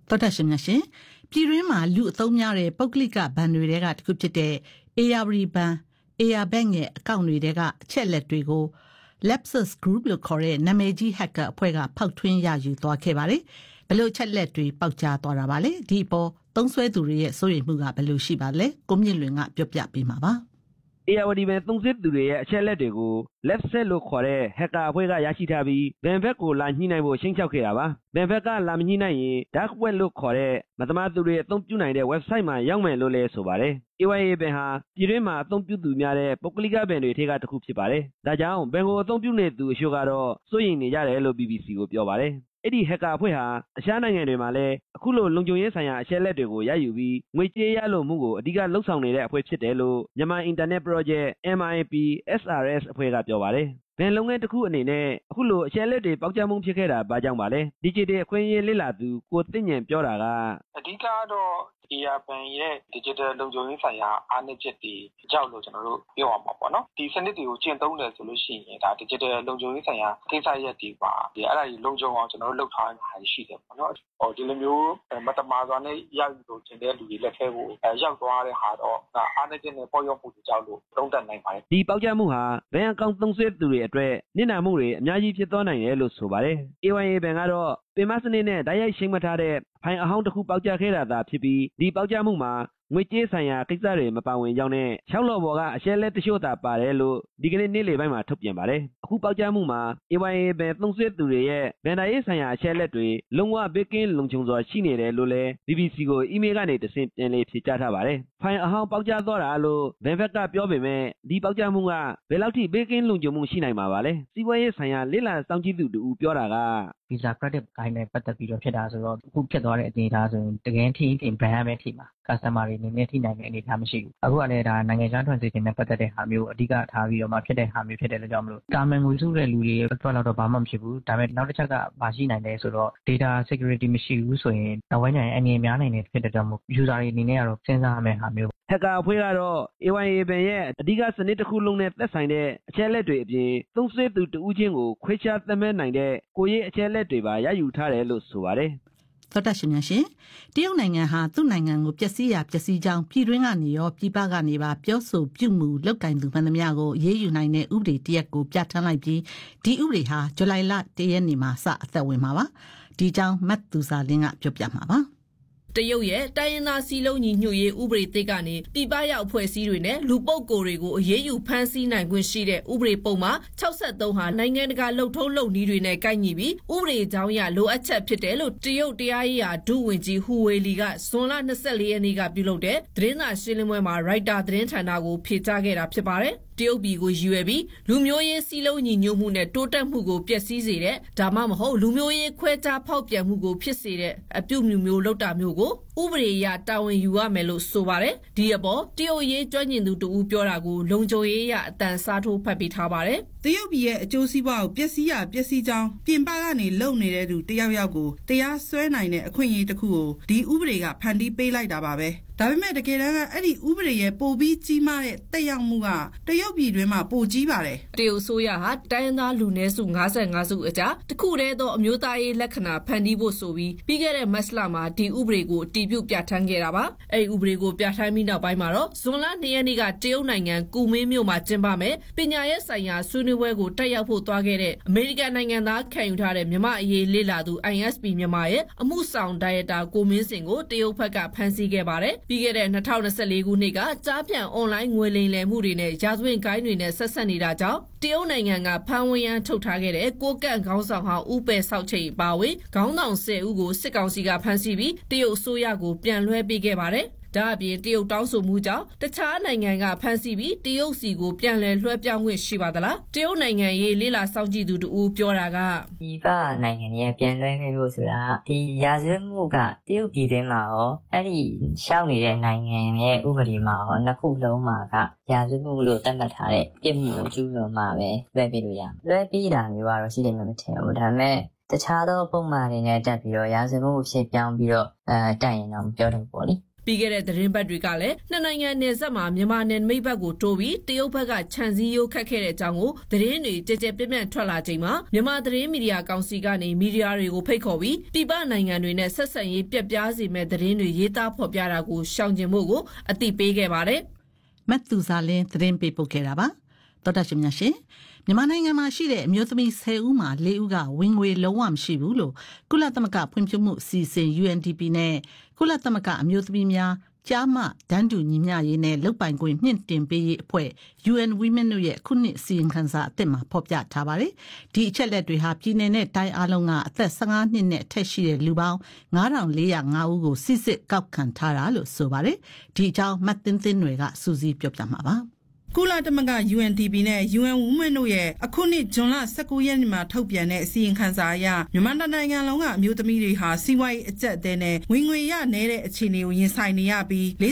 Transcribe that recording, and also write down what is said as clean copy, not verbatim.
သောတာရှင်များရှင်ပြည်တွင်းမှာလူအသုံးများတဲ့ပုဂ္ဂလိကဘဏ်တွေကတခုဖြစ်တဲ့ ARD ဘဏ် AR Bank ရဲ့အကောင့်တွေကအချက်လက်တွေကို Lapsus Group လို့ခေါ်တဲ့နာမည်ကြီး hacker အဖွဲ့ကဖောက်ထွင်းရယူသွားခဲ့ပါတယ်။ဘယ်လိုချက်လက်တွေပေါက်ကြားသွားတာပါလဲ။ဒီအပေါ်သုံးစွဲသူတွေရဲ့စိုးရိမ်မှုကဘယ်လိုရှိပါလဲ။ကိုမြင့်လွင်ကပြောပြပေးမှာပါ။ ARD ဘဏ်သုံးစွဲသူတွေရဲ့အချက်လက်တွေကို Lapsus လို့ခေါ်တဲ့ hacker အဖွဲ့ကရရှိထားပြီးဘဏ်ဘက်ကိုလာညှိနှိုင်းဖို့ရှင်းချောက်ခဲ့တာပါ။ဘဏ်ဘက်ကလာမညှိနှိုင်းရင် Dark Web လို့ခေါ်တဲ့မသမာသူတွေအသုံးပြုနိုင်တဲ့ website မှာရောက်မယ်လို့လည်းဆိုပါတယ်။ AYA ဘဏ်ဟာပြည်တွင်းမှာအသုံးပြုသူများတဲ့ပုဂ္ဂလိကဘဏ်တွေထဲကတစ်ခုဖြစ်ပါတယ်။ဒါကြောင့်ဘဏ်ကိုအသုံးပြုနေသူအချို့ကတော့စိုးရိမ်နေကြတယ်လို့ BBC ကိုပြောပါတယ်။အဲ့ဒီ hacker အဖွဲ့ဟာအခြားနိုင်ငံတွေမှာလည်းအခုလိုလုံခြုံရေးဆိုင်ရာအချက်လက်တွေကိုရယူပြီးငွေကြေးရလိုမှုကိုအဓိကလှုပ်ဆောင်နေတဲ့အဖွဲ့ဖြစ်တယ်လို့မြန်မာ Internet Project MIP SRS အဖွဲ့ကပြောပါတယ်။ဘဏ်လုပ်ငန်းတစ်ခုအနေနဲ့အခုလိုအချက်လက်တွေပေါက်ကြားမှုဖြစ်ခဲ့တာဘာကြောင့်ပါလဲ။ Digital အခွင့်အရေးလေ့လာသူကိုသိဉ္ဇဉ်ပြောတာကအဓိကတော့AR ဘဏ်ရဲ့ digital လုံခြုံရေးဆိုင်ရာအားနည်းချက်တွေကြောင့်လို့ကျွန်တော်တို့ပြောရမှာပေါ့နော်ဒီစနစ်တွေကိုကျင့်သုံးတယ်ဆိုလို့ရှိရင်ဒါ digital လုံခြုံရေးဆိုင်ရာကိစ္စရပ်တွေပါအဲ့ဒါကြီးလုံခြုံအောင်ကျွန်တော်တို့လုပ်ထားတာရှိတယ်ပေါ့နော်ဒီလိုမျိုးမတမာစွာနဲ့ရယူလို့ကျင်တဲ့လူတွေလက်ထဲကိုရောက်သွားတဲ့ဟာတော့အားနည်းချက်နဲ့ပေါ်ရောက်မှုတွေကြောင့်လို့သုံးသပ်နိုင်ပါတယ်ဒီပေါက်ကြားမှုဟာဘဏ်အကောင့်သုံးစွဲသူတွေအတွက်နစ်နာမှုတွေအများကြီးဖြစ်သွားနိုင်တယ်လို့ဆိုပါတယ် AYA ဘဏ်ကတော့ပင်မစနစ်နဲ့တိုက်ရိုက်ရှင်းမထားတဲ့ဖိုင်အဟောင်းတစ်ခုပေါက်ကြားခဲ့တာသာဖြစ်ပြီးဒီပေါက်ကြားမှုမှာငွေကြေးဆိုင်ရာကိစ္စတွေမပါဝင်ကြောင်းနဲ့6လော်ဘော်ကအရှက်လက်တချို့သာပါတယ်လို့ဒီကနေ့နေ့လယ်ပိုင်းမှာထုတ်ပြန်ပါတယ်အခုပေါက်ကြားမှုမှာ AYA ဘဏ်သုံးစွဲသူတွေရဲ့ဗန်ဒါရေးဆိုင်ရာအရှက်လက်တွေလုံးဝဘေးကင်းလုံခြုံစွာရှိနေတယ်လို့လည်း BBC ကိုအီးမေးလ်ကနေတဆင့်ပြန်လည်ဖြေကြားထားပါတယ်ဖိုင်အဟောင်းပေါက်ကြားသွားတာလို့ဘဏ်ဘက်ကပြောပေမဲ့ဒီပေါက်ကြားမှုကဘယ်လောက်ထိဘေးကင်းလုံခြုံမှုရှိနိုင်မှာပါလဲစီးပွားရေးဆိုင်ရာလေ့လာစောင့်ကြည့်သူတူပြောတာက Visa Credit ကိုင်းနဲ့ပတ်သက်ပြီးတော့ဖြစ်တာဆိုတော့အခုဖြစ်သွားတဲ့အနေအထားဆိုရင်တကယ်ထိဘန်ရမယ်ထိမှာ customer တွေအနေနဲ့ထိနိုင်တဲ့အနေအထားမရှိဘူးအခုကလည်းဒါနိုင်ငံခြား transaction နဲ့ပတ်သက်တဲ့ဟာမျိုးအဓိကထားပြီးတော့မှဖြစ်တဲ့ဟာမျိုးဖြစ်တဲ့ကြောင့်မလို့တာမန်ငွေစုတဲ့လူတွေအတွက်တော့ဘာမှမဖြစ်ဘူးဒါပေမဲ့နောက်တစ်ချက်ကမရှိနိုင်တယ်ဆိုတော့ data security မရှိဘူးဆိုရင်နောက်ပိုင်းကျရင်အနေများနိုင်တယ်ဖြစ်တဲ့ကြောင့်မို့ user တွေအနေနဲ့ကတော့စဉ်းစားရမယ့်ဟာမျိုး hacker အဖွဲ့ကတော့ AYA ဘဏ်ရဲ့အဓိကစနစ်တစ်ခုလုံးနဲ့သက်ဆိုင်တဲ့အချက်လက်တွေအပြင်သုံးစွဲသူတဦးချင်းကိုခွဲခြားသတ်မှတ်နိုင်တဲ့ကိုယ်ရေးအချက်လက်တွေပါရယူထားတယ်လို့ဆိုပါတယ်သောတာရှင်များရှင်တရုတ်နိုင်ငံဟာသူ့နိုင်ငံကိုပျက်စီးကြောင်းပြည်တွင်းကနေရောပြည်ပကနေပါပြောဆိုပြုမှုလုပ်ကင်သူမှန်သမျှကိုရေးယူနိုင်တဲ့ဥပဒေတရက်ကိုပြဋ္ဌာန်းလိုက်ပြီးဒီဥပဒေဟာဇူလိုင်လ1ရက်နေ့မှာစအသက်ဝင်မှာပါဒီကြောင်းမတ်သူစာလင်းကပြောပြမှာပါတရုတ်ရဲ့တိုင်းရင်းသားစီးလုံးညီညွတ်ရေးဥပဒေသစ်ကနေပြည်ပရောက်အဖွဲ့အစည်းတွေနဲ့လူပုဂ္ဂိုလ်တွေကိုအရေးယူဖမ်းဆီးနိုင်ခွင့်ရှိတဲ့ဥပဒေပုံမှာ63ဟာနိုင်ငံတကာလှုပ်ထုံးလုပ်နည်းတွေနဲ့ကိုက်ညီပြီးဥပဒေကြောင်းအရလိုအပ်ချက်ဖြစ်တယ်လို့တရုတ်တရားရေးရာဒုဝန်ကြီးဟူဝေလီကဇွန်လ24ရက်နေ့ကပြုလုပ်တဲ့သတင်းစာရှင်းလင်းပွဲမှာရိုက်တာသတင်းဌာနကိုဖြေကြားခဲ့တာဖြစ်ပါတယ်တရုတ်ပြည်ကိုရည်ရွယ်ပြီးလူမျိုးရေးစီးလုံးညီညွတ်မှုနဲ့တိုးတက်မှုကိုပျက်စီးစေတဲ့ဒါမှမဟုတ်လူမျိုးရေးခွဲခြားဖောက်ပြန်မှုကိုဖြစ်စေတဲ့အပြုအမူမျိုးလုပ်တာမျိုးကိုဥပဒေအရတာဝန်ယူရမယ်လို့ဆိုပါတယ်ဒီအပေါ်တရုတ်ရေးကျွမ်းကျင်သူတူပြောတာကိုလုံခြုံရေးအရအတန်စားထိုးဖတ်ပေးထားပါတယ်တရုတ်ပြည်ရဲ့အကျိုးစီးပွားကိုပျက်စီးကြောင်းပြင်ပကနေလုံနေတဲ့သူတယောက်ကိုတရားစွဲနိုင်တဲ့အခွင့်အရေးတစ်ခုကိုဒီဥပဒေကဖန်တီးပေးလိုက်တာပါပဲဒါပေမဲ့တကယ်တမ်းကအဲ့ဒီဥပဒေရဲ့ပိုပြီးကြီးမားတဲ့တက်ရောက်မှုကတရုတ်ပြည်တွင်းမှာပိုကြီးပါတယ်တရုတ်ဆိုရဟာတိုင်းရင်းသားလူနည်းစု55စုအကြားတခုတည်းသောအမျိုးသားရေးလက္ခဏာဖန်တီးဖို့ဆိုပြီးပြီးခဲ့တဲ့မတ်လမှာဒီဥပဒေကိုအတည်ပြုပြဋ္ဌာန်းခဲ့တာပါအဲ့ဒီဥပဒေကိုပြဋ္ဌာန်းပြီးနောက်ပိုင်းမှာတော့ဇွန်လ2ရက်နေ့ကတရုတ်နိုင်ငံကူမင်းမြို့မှာကျင်းပမယ်ပညာရေးဆိုင်ရာဆွေးနွေးပွဲကိုတက်ရောက်ဖို့သွားခဲ့တဲ့အမေရိကန်နိုင်ငံသားခံယူထားတဲ့မြန်မာအရေးလေ့လာသူ ISP မြန်မာရဲ့အမှုဆောင်ဒါရိုက်တာကိုမင်းစင်ကိုတရုတ်ဘက်ကဖမ်းဆီးခဲ့ပါတယ်ပြီးခဲ့တဲ့2024ခုနှစ်ကကြားပြန်အွန်လိုင်းငွေလိမ်လည်မှုတွေနဲ့ရာဇဝတ်ဂိုဏ်းတွေနဲ့ဆက်ဆက်နေတာကြောင့်တရုတ်နိုင်ငံကဖမ်းဝရမ်းထုတ်ထားခဲ့တဲ့ကိုကန့်ခေါင်းဆောင်ဟောင်းဦးပယ်ဆောက်ချိန်ပါဝင်ခေါင်းဆောင်10ဦးကိုစစ်ကောင်စီကဖမ်းဆီးပြီးတရုတ်အစိုးရကိုပြန်လွှဲပေးခဲ့ပါတယ်ဒါအပြင်တရုတ်တောင်းဆိုမှုကြောင့်တခြားနိုင်ငံကဖမ်းဆီးပြီးတရုတ်စီကိုပြန်လည်လွှဲပြောင်းခွင့်ရှိပါသလားတရုတ်နိုင်ငံရေးလေ့လာစောင့်ကြည့်သူတူပြောတာကဒီကနိုင်ငံရဲ့ပြန်လွှဲပေးဖို့ဆိုတာဒီရာဇဝတ်မှုကတရုတ်ပြည်တွင်းမှာရောအဲ့ဒီရှောက်နေတဲ့နိုင်ငံရဲ့ဥပဒေမှာရောနှစ်ခုလုံးမှာကရာဇဝတ်မှုလို့သတ်မှတ်ထားတဲ့ပြစ်မှုကိုကျူးလွန်မှာပဲလွှဲပေးလို့ရလွှဲပေးတာမျိုးကတော့ရှိတယ်မထင်ဘူးဒါပေမဲ့တခြားသောပုံမှန်တွေနဲ့တက်ပြီးတော့ရာဇဝတ်မှုဖြစ်ပြောင်းပြီးတော့တိုက်ရင်တော့ပြောတယ်ပေါ့လေတပြီးခဲ့တဲ့သတင်းပတ်တွေကလည်းနှစ်နိုင်ငံနယ်စပ်မှာမြန်မာနယ်နိမိတ်ဘက်ကိုတိုးပြီးတရုတ်ဘက်ကခြံစည်းရိုးခတ်ခဲ့တဲ့အကြောင်းကိုသတင်းတွေကြဲကြဲပြန့်ပြန့်ထွက်လာချိန်မှာမြန်မာသတင်းမီဒီယာကောင်စီကနေမီဒီယာတွေကိုဖိတ်ခေါ်ပြီးပြည်ပနိုင်ငံတွေနဲ့ဆက်ဆံရေးပြတ်ပြားစေမဲ့သတင်းတွေရေးသားဖော်ပြတာကိုရှောင်ကျဉ်ဖို့ကိုအသိပေးခဲ့ပါတယ်မတ်သူစာလင်းသတင်းပေးပို့ခဲ့တာပါတော်တော်ရှင်များရှင်မြန်မာနိုင်ငံမှာရှိတဲ့အမျိုးသမီး10ဦးမှာ4ဦးကဝင်ငွေလုံးဝမရှိဘူးလို့ကုလသမဂ္ဂဖွံ့ဖြိုးမှုအစီအစဉ် UNDP နဲ့ကုလသမဂ္ဂအမျိုးသမီးများကြားမှဒန်းတူညီမျှရေးနဲ့လုပ်ပိုင်ခွင့်မြင့်တင်ပေးရေးအဖွဲ့ UN Women တို့ရဲ့ခုနှစ်အစီရင်ခံစာအသစ်မှာဖော်ပြထားပါတယ်။ဒီအချက်လက်တွေဟာပြည်내နဲ့တိုင်းအားလုံးကအသက်15နှစ်နဲ့အထက်ရှိတဲ့လူပေါင်း9405ဦးကိုစစ်စစ်ကောက်ခံထားတာလို့ဆိုပါတယ်။ဒီအကြောင်းမတ်တင်းတင်းတွေကစူးစီးပြောပြမှာပါ။ကုလသမဂ္ဂ UNDP နဲ့ UN Women တို့ရဲ့အခုနှစ်ဇွန်လ19ရက်နေ့မှာထုတ်ပြန်တဲ့အစီရင်ခံစာအရမြန်မာနိုင်ငံလုံးကအမျိုးသမီးတွေဟာစီးပွားရေးအကျပ်အတည်းနဲ့ဝင်ငွေရနေတဲ့အခြေအနေကိုရင်ဆိုင်နေရပြီး